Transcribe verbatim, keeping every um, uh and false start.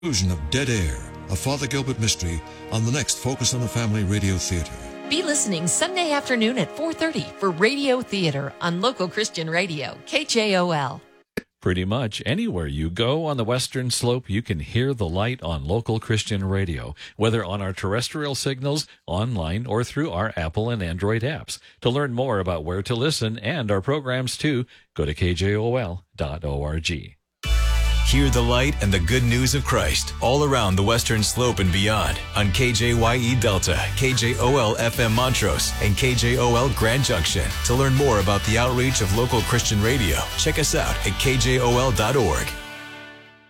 Conclusion of Dead Air, a Father Gilbert mystery, on the next Focus on the Family Radio Theater. Be listening Sunday afternoon at four thirty for Radio Theater on local Christian radio, K J O L. Pretty much anywhere you go on the Western Slope, you can hear the light on local Christian radio, whether on our terrestrial signals, online, or through our Apple and Android apps. To learn more about where to listen and our programs too, go to K J O L dot org. Hear the light and the good news of Christ all around the Western Slope and beyond on K J Y E Delta, K J O L F M Montrose, and K J O L Grand Junction. To learn more about the outreach of local Christian radio, check us out at K J O L dot org.